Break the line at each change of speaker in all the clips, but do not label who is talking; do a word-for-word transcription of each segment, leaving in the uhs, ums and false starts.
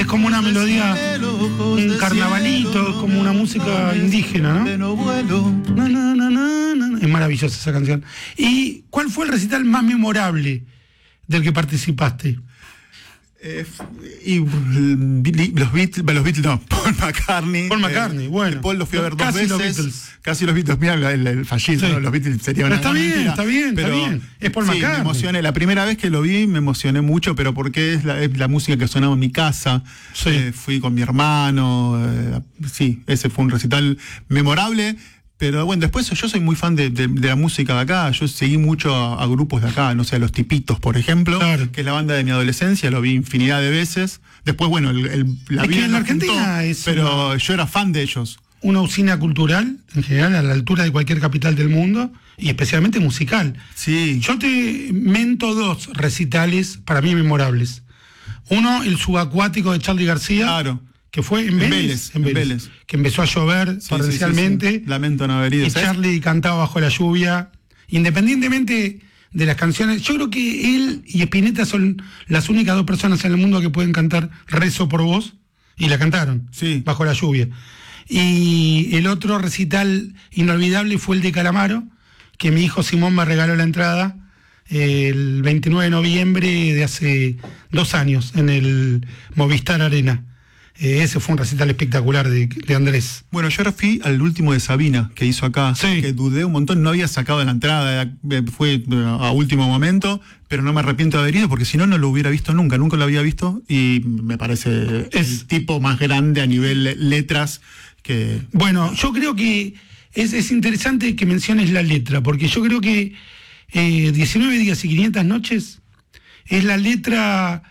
como una melodía, un carnavalito, como una música indígena, ¿no? Na, na, na, na, na. Es maravillosa esa canción. ¿Y cuál fue el recital más memorable del que participaste?
Eh, y los Beatles, los Beatles no, Paul McCartney.
Paul McCartney,
eh,
bueno.
Paul lo fui a ver dos
Casi
veces.
los Beatles.
Casi los Beatles. Mira el, el fallido,
Sí.
¿no? Los Beatles sería una
Está
gran
bien,
mentira.
está bien,
Pero,
está bien. Es Paul
sí,
McCartney.
me emocioné. La primera vez que lo vi me emocioné mucho, pero porque es la, es la música que sonaba en mi casa.
Sí.
Eh, fui con mi hermano. Eh, sí, ese fue un recital memorable. Pero bueno, después yo soy muy fan de, de, de la música de acá. Yo seguí mucho a, a grupos de acá, no sé, a Los Tipitos, por ejemplo,
Claro.
que es la banda de mi adolescencia, lo vi infinidad de veces. Después, bueno, el, el, la
Es que
vida
en la
nos
Argentina
juntó,
es
pero
una-
yo era fan de ellos.
Una usina cultural, en general, a la altura de cualquier capital del mundo, y especialmente musical.
Sí.
Yo te mento dos recitales para mí memorables. Uno, el subacuático de Charly García,
Claro.
que fue en
En
Vélez,
Vélez,
en
en
Vélez,
Vélez.
que empezó a llover
Sí,
torrencialmente,
sí, sí, sí. Lamento no haber ido.
y
¿sabes?
Charly cantaba bajo la lluvia, independientemente de las canciones. Yo creo que él y Spinetta son las únicas dos personas en el mundo que pueden cantar Rezo por vos, y la cantaron,
Sí.
bajo la lluvia. Y el otro recital inolvidable fue el de Calamaro, que mi hijo Simón me regaló la entrada eh, el veintinueve de noviembre de hace dos años en el Movistar Arena. Eh, ese fue un recital espectacular de, de Andrés.
Bueno, yo ahora fui al último de Sabina, que hizo acá,
Sí.
que dudé un montón, no había sacado la entrada, eh, fue eh, a último momento, pero no me arrepiento de haber ido, porque si no, no lo hubiera visto nunca, nunca lo había visto, y me parece
Es-
el tipo más grande a nivel le- letras que...
Bueno, yo creo que es, es interesante que menciones la letra, porque yo creo que eh, diecinueve días y quinientas noches es la letra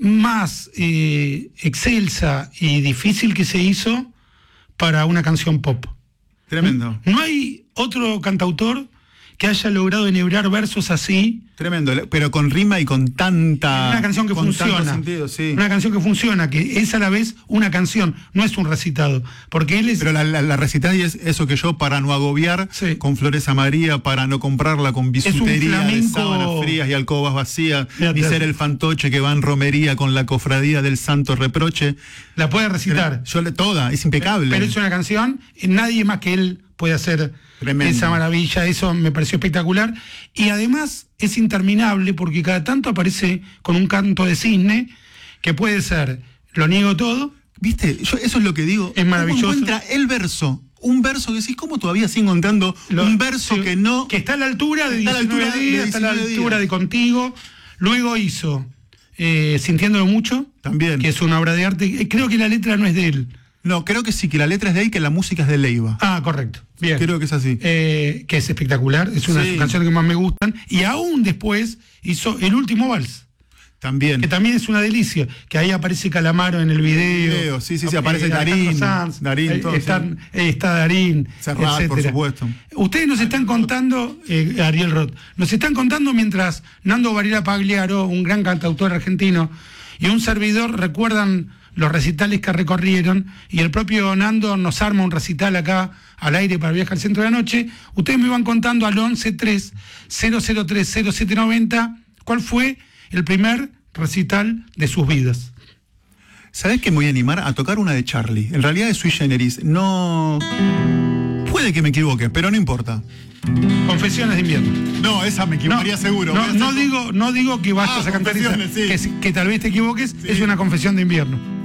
más eh, excelsa y difícil que se hizo para una canción pop.
Tremendo,
No hay otro cantautor que haya logrado enhebrar versos así.
tremendo, pero con rima y con tanta...
Una canción que
con tanto
funciona.
sentido, sí.
Una canción que funciona, que es a la vez una canción, no es un recitado. Porque él es.
Pero la, la, la recital es eso que yo, para no agobiar
Sí.
con flores a María, para no comprarla con bisutería de
flamenco-
sábanas frías y alcobas vacías,
Fíjate.
ni ser el fantoche que va en romería con la cofradía del santo reproche.
La puede recitar.
Yo le toda, es impecable.
Pero es una canción, y nadie más que él puede hacer
Tremendo.
esa maravilla. Eso me pareció espectacular. Y además es interminable porque cada tanto aparece con un canto de cisne que puede ser Lo niego todo.
¿Viste? Yo, eso es lo que digo.
Es maravilloso.
¿Cómo encuentra el verso? Un verso que decís, ¿cómo todavía sigue encontrando
Lo-
un verso
sí,
que no...
que está a la altura de
Está a la
diecinueve
altura de
días, está a la
diecinueve
altura
días.
de Contigo. Luego hizo eh, Sintiéndolo mucho,
También.
que es una obra de arte. Eh, Creo que la letra no es de él.
No, creo que sí, que la letra es de ahí, que la música es de Leiva.
Ah, correcto. Bien.
Creo que es así.
Eh, que es espectacular, es una de
Sí.
sus canciones que más me gustan. Y aún después hizo El Último Vals,
También.
que también es una delicia, que ahí aparece Calamaro en el video.
Video, sí, sí, sí,
Eh,
aparece
Alejandro
Darín,
Sanz,
Darín,
eh,
todo,
están- eh, está Darín,
Serrat, por
etcétera.
supuesto.
Ustedes nos están contando, eh, Ariel Roth, nos están contando mientras Nando Varela Pagliaro, un gran cantautor argentino, y un servidor recuerdan los recitales que recorrieron, y el propio Nando nos arma un recital acá al aire para Viaje al Centro de la Noche. Ustedes me iban contando al once tres cero cero tres cero siete noventa cuál fue el primer recital de sus vidas.
¿Sabés que me voy a animar a tocar una de Charly? En realidad es Sui Generis. No... Puede que me equivoque, pero no importa.
Confesiones de invierno.
No, esa me equivocaría seguro.
No,
Voy a hacer
no
con-
digo, no digo que vayas
Ah,
a cantar esa,
confesiones, sí.
que, que tal vez te equivoques, es una confesión de invierno.